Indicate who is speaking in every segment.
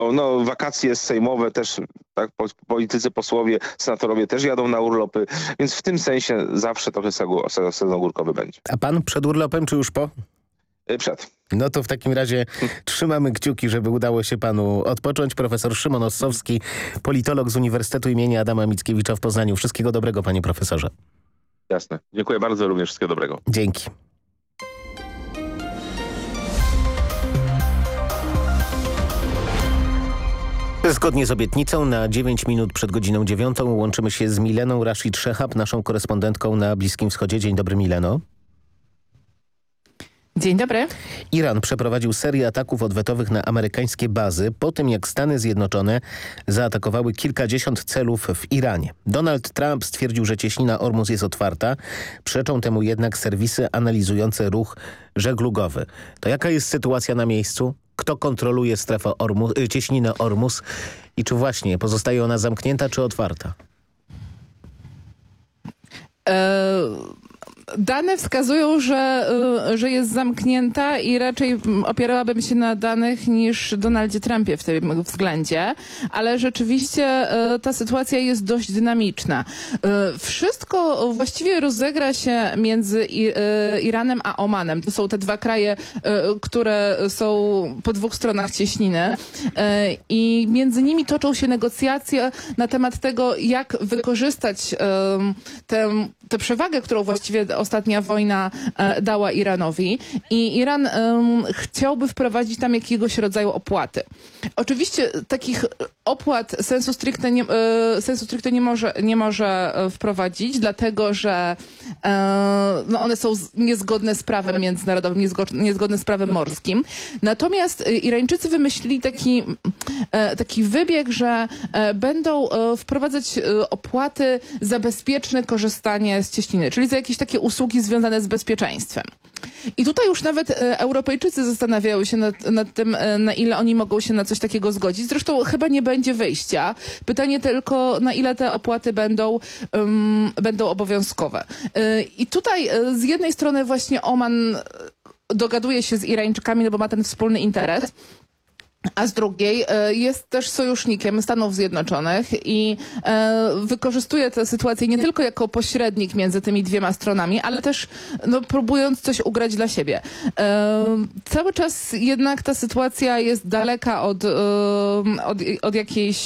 Speaker 1: No, wakacje sejmowe też, tak, politycy, posłowie, senatorowie też jadą na urlopy, więc w tym sensie zawsze trochę sezon ogórkowy będzie.
Speaker 2: A pan przed urlopem, czy już po?
Speaker 1: Przed.
Speaker 2: No to w takim razie trzymamy kciuki, żeby udało się panu odpocząć. Profesor Szymon Ossowski, politolog z Uniwersytetu im. Adama Mickiewicza w Poznaniu. Wszystkiego dobrego, panie profesorze.
Speaker 1: Jasne. Dziękuję bardzo, również wszystkiego dobrego.
Speaker 2: Dzięki. Zgodnie z obietnicą na 9 minut przed godziną 9 łączymy się z Mileną Rashid Szehab, naszą korespondentką na Bliskim Wschodzie. Dzień dobry, Mileno.
Speaker 3: Dzień dobry.
Speaker 2: Iran przeprowadził serię ataków odwetowych na amerykańskie bazy po tym, jak Stany Zjednoczone zaatakowały kilkadziesiąt celów w Iranie. Donald Trump stwierdził, że cieśnina Ormus jest otwarta. Przeczą temu jednak serwisy analizujące ruch żeglugowy. To jaka jest sytuacja na miejscu? Kto kontroluje strefę cieśninę Ormus i czy właśnie pozostaje ona zamknięta czy otwarta?
Speaker 3: Dane wskazują, że jest zamknięta i raczej opierałabym się na danych niż Donaldzie Trumpie w tym względzie, ale rzeczywiście ta sytuacja jest dość dynamiczna. Wszystko właściwie rozegra się między Iranem a Omanem. To są te dwa kraje, które są po dwóch stronach cieśniny i między nimi toczą się negocjacje na temat tego, jak wykorzystać tę przewagę, którą właściwie ostatnia wojna dała Iranowi i Iran chciałby wprowadzić tam jakiegoś rodzaju opłaty. Oczywiście takich opłat sensu stricte nie może wprowadzić, dlatego że one są niezgodne z prawem międzynarodowym, niezgodne z prawem morskim. Natomiast Irańczycy wymyślili taki wybieg, że będą wprowadzać opłaty za bezpieczne korzystanie z cieśniny, czyli za jakieś takie usługi związane z bezpieczeństwem. I tutaj już nawet Europejczycy zastanawiają się nad tym, na ile oni mogą się na coś takiego zgodzić. Zresztą chyba nie będzie wyjścia. Pytanie tylko, na ile te opłaty będą obowiązkowe. I tutaj z jednej strony właśnie Oman dogaduje się z Irańczykami, no bo ma ten wspólny interes, a z drugiej jest też sojusznikiem Stanów Zjednoczonych i wykorzystuje tę sytuację nie tylko jako pośrednik między tymi dwiema stronami, ale też próbując coś ugrać dla siebie. Cały czas jednak ta sytuacja jest daleka od jakiejś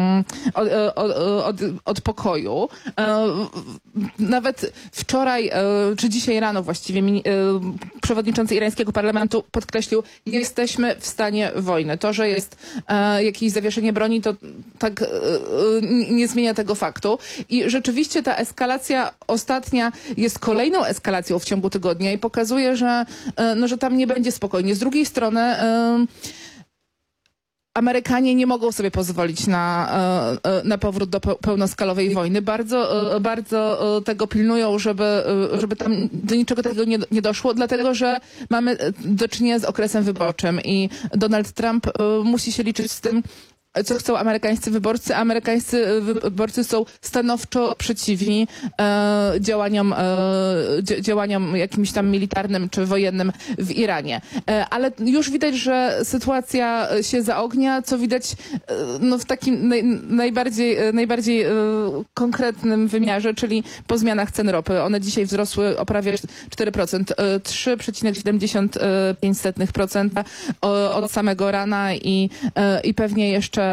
Speaker 3: od pokoju. Nawet wczoraj, czy dzisiaj rano właściwie przewodniczący irańskiego parlamentu podkreślił, jesteśmy w stanie wojny. To, że jest jakieś zawieszenie broni, to tak nie zmienia tego faktu. I rzeczywiście ta eskalacja ostatnia jest kolejną eskalacją w ciągu tygodnia i pokazuje, że tam nie będzie spokojnie. Z drugiej strony Amerykanie nie mogą sobie pozwolić na powrót do pełnoskalowej wojny. Bardzo tego pilnują, żeby tam do niczego takiego nie doszło, dlatego że mamy do czynienia z okresem wyborczym i Donald Trump musi się liczyć z tym, co chcą amerykańscy wyborcy. Amerykańscy wyborcy są stanowczo przeciwni działaniom jakimś tam militarnym czy wojennym w Iranie. Ale już widać, że sytuacja się zaognia, co widać w takim najbardziej konkretnym wymiarze, czyli po zmianach cen ropy. One dzisiaj wzrosły o prawie 4%, 3,75% od samego rana i pewnie jeszcze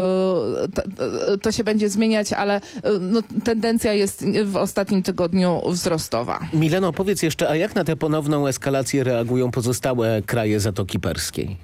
Speaker 3: to się będzie zmieniać, ale tendencja jest w ostatnim tygodniu wzrostowa.
Speaker 2: Mileno, powiedz jeszcze, a jak na tę ponowną eskalację reagują pozostałe kraje Zatoki Perskiej?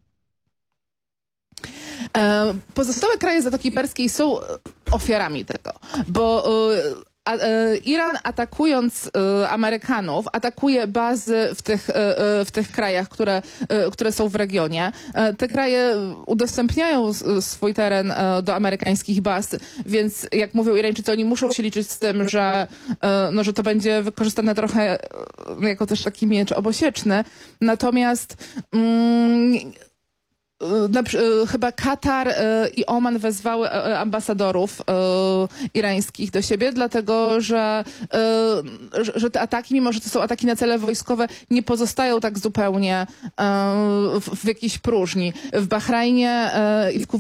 Speaker 3: Pozostałe kraje Zatoki Perskiej są ofiarami tego, bo Iran, atakując Amerykanów, atakuje bazy w tych krajach, które są w regionie. Te kraje udostępniają swój teren do amerykańskich baz, więc jak mówią Irańczycy, oni muszą się liczyć z tym, że to będzie wykorzystane trochę jako też taki miecz obosieczny. Natomiast chyba Katar i Oman wezwały ambasadorów irańskich do siebie, dlatego że te ataki, mimo że to są ataki na cele wojskowe, nie pozostają tak zupełnie w jakiejś próżni. W Bahrajnie i w